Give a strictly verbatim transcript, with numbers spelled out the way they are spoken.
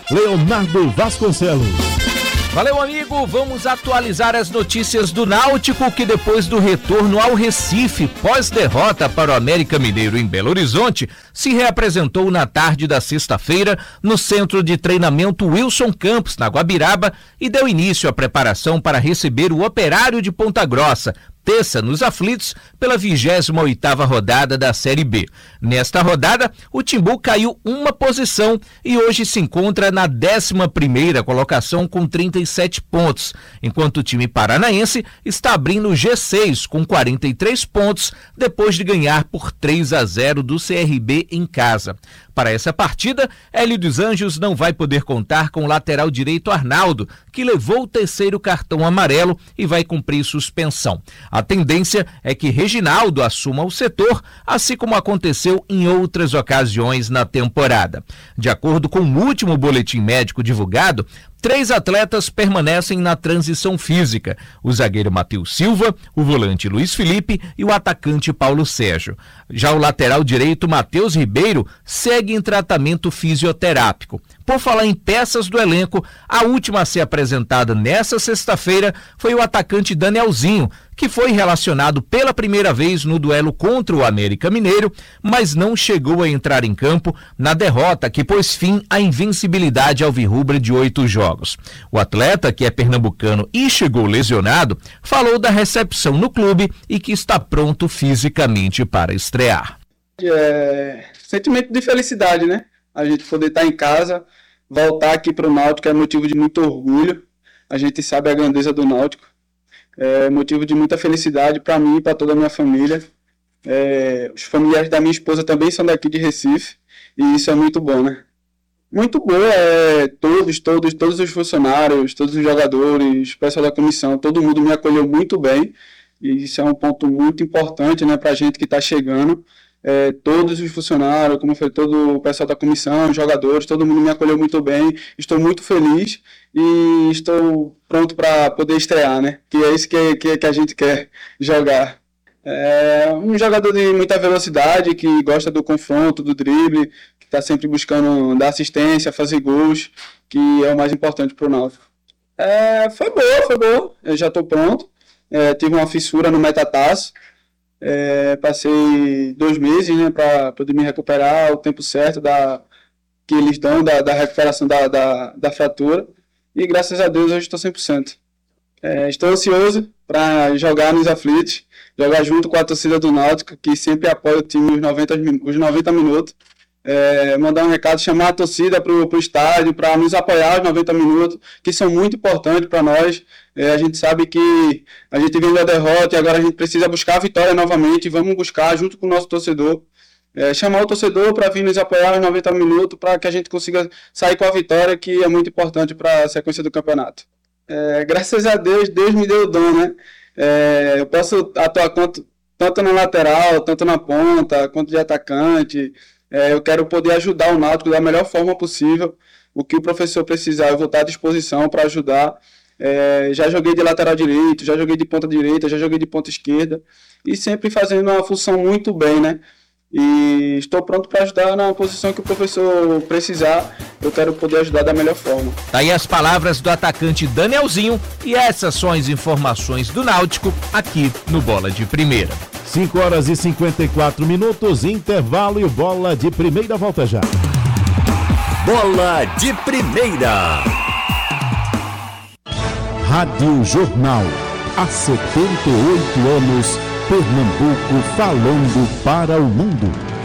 Leonardo Vasconcelos. Valeu, amigo. Vamos atualizar as notícias do Náutico, que depois do retorno ao Recife, pós-derrota para o América Mineiro em Belo Horizonte, se reapresentou na tarde da sexta-feira no Centro de Treinamento Wilson Campos, na Guabiraba, e deu início à preparação para receber o Operário de Ponta Grossa, terça nos aflitos, pela vigésima oitava rodada da Série B. Nesta rodada, o Timbu caiu uma posição e hoje se encontra na décima primeira colocação com trinta e sete pontos, enquanto o time paranaense está abrindo o G seis com quarenta e três pontos, depois de ganhar por três a zero do C R B em casa. Para essa partida, Hélio dos Anjos não vai poder contar com o lateral direito Arnaldo, que levou o terceiro cartão amarelo e vai cumprir suspensão. A tendência é que Reginaldo assuma o setor, assim como aconteceu em outras ocasiões na temporada. De acordo com o último boletim médico divulgado, três atletas permanecem na transição física: o zagueiro Matheus Silva, o volante Luiz Felipe e o atacante Paulo Sérgio. Já o lateral direito Matheus Ribeiro segue em tratamento fisioterápico. Por falar em peças do elenco, a última a ser apresentada nesta sexta-feira foi o atacante Danielzinho, que foi relacionado pela primeira vez no duelo contra o América Mineiro, mas não chegou a entrar em campo na derrota que pôs fim à invencibilidade alvirrubra de oito jogos. O atleta, que é pernambucano e chegou lesionado, falou da recepção no clube e que está pronto fisicamente para estrear. É, sentimento de felicidade, né? A gente poder estar em casa, voltar aqui para o Náutico é motivo de muito orgulho. A gente sabe a grandeza do Náutico. É motivo de muita felicidade para mim e para toda a minha família. É, os familiares da minha esposa também são daqui de Recife, e isso é muito bom, né? Muito bom, é, todos, todos, todos os funcionários, todos os jogadores, o pessoal da comissão, todo mundo me acolheu muito bem, e isso é um ponto muito importante, né, para a gente que está chegando. É, todos os funcionários, como foi todo o pessoal da comissão, os jogadores, todo mundo me acolheu muito bem. Estou muito feliz e estou pronto para poder estrear, né? Que é isso que, que, que a gente quer jogar. É um jogador de muita velocidade, que gosta do confronto, do drible, que está sempre buscando dar assistência, fazer gols, que é o mais importante para o Náutico. É, foi boa, foi boa. Eu já estou pronto. É, tive uma fissura no metatarso. É, passei dois meses, né, para poder me recuperar o tempo certo da, que eles dão da, da recuperação da, da, da fratura, e graças a Deus hoje estou cem por cento. É, estou ansioso para jogar nos aflitos, jogar junto com a torcida do Náutico, que sempre apoia o time os noventa, os noventa minutos. É, mandar um recado, chamar a torcida para o estádio, para nos apoiar os noventa minutos, que são muito importantes para nós. É, a gente sabe que a gente veio da derrota e agora a gente precisa buscar a vitória novamente. Vamos buscar junto com o nosso torcedor. É, chamar o torcedor para vir nos apoiar os noventa minutos, para que a gente consiga sair com a vitória, que é muito importante para a sequência do campeonato. É, graças a Deus, Deus me deu o dom, né? É, eu posso atuar tanto, tanto na lateral, tanto na ponta, quanto de atacante. É, eu quero poder ajudar o Náutico da melhor forma possível. O que o professor precisar, eu vou estar à disposição para ajudar. É, já joguei de lateral direito, já joguei de ponta direita, já joguei de ponta esquerda, e sempre fazendo uma função muito bem, né? E estou pronto para ajudar na posição que o professor precisar. Eu quero poder ajudar da melhor forma. Tá aí as palavras do atacante Danielzinho, e essas são as informações do Náutico aqui no Bola de Primeira. cinco horas e cinquenta e quatro minutos, intervalo, e o Bola de Primeira volta já. Bola de Primeira. Rádio Jornal. Há setenta e oito anos, Pernambuco falando para o mundo.